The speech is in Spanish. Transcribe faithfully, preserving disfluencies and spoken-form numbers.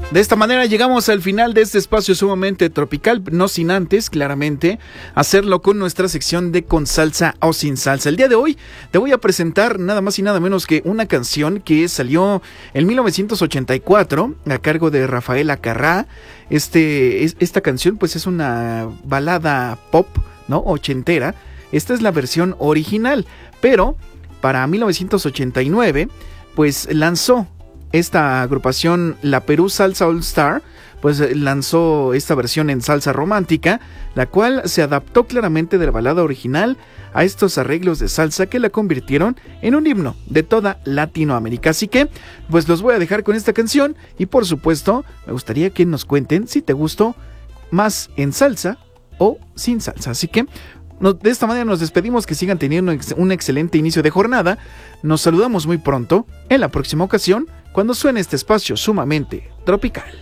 De esta manera llegamos al final de este espacio sumamente tropical, no sin antes, claramente, hacerlo con nuestra sección de Con Salsa o Sin Salsa. El día de hoy te voy a presentar nada más y nada menos que una canción que salió en mil novecientos ochenta y cuatro a cargo de Rafael Acarrá. Este, es, esta canción pues es una balada pop, ¿no? Ochentera. Esta es la versión original, pero para mil novecientos ochenta y nueve pues lanzó esta agrupación, la Perú Salsa All Star, pues lanzó esta versión en salsa romántica, la cual se adaptó claramente de la balada original a estos arreglos de salsa que la convirtieron en un himno de toda Latinoamérica. Así que, pues los voy a dejar con esta canción y por supuesto, me gustaría que nos cuenten si te gustó más en salsa o sin salsa. Así que, de esta manera nos despedimos, que sigan teniendo un excelente inicio de jornada. Nos saludamos muy pronto en la próxima ocasión cuando suene este espacio sumamente tropical.